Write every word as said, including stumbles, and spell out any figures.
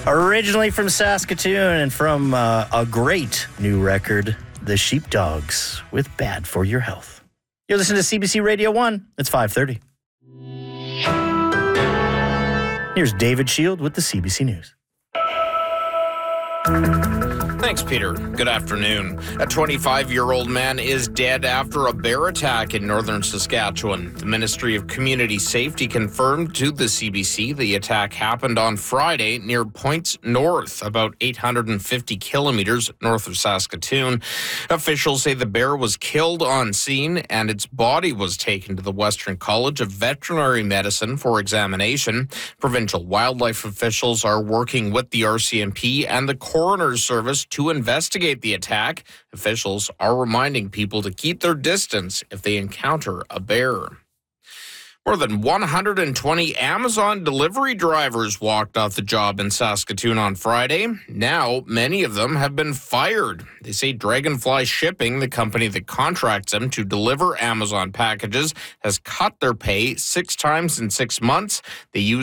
Originally from Saskatoon and from uh, a great new record, The Sheepdogs with Bad for Your Health. You're listening to C B C Radio one. It's five thirty. Here's David Shield with the C B C News. Thanks, Peter. Good afternoon. A twenty-five-year-old man is dead after a bear attack in northern Saskatchewan. The Ministry of Community Safety confirmed to the C B C the attack happened on Friday near Points North, about eight hundred fifty kilometers north of Saskatoon. Officials say the bear was killed on scene and its body was taken to the Western College of Veterinary Medicine for examination. Provincial wildlife officials are working with the R C M P and the Coroner's Service to investigate the attack. Officials are reminding people to keep their distance if they encounter a bear. More than one hundred twenty Amazon delivery drivers walked off the job in Saskatoon on Friday. Now, many of them have been fired. They say Dragonfly Shipping, the company that contracts them to deliver Amazon packages, has cut their pay six times in six months. They use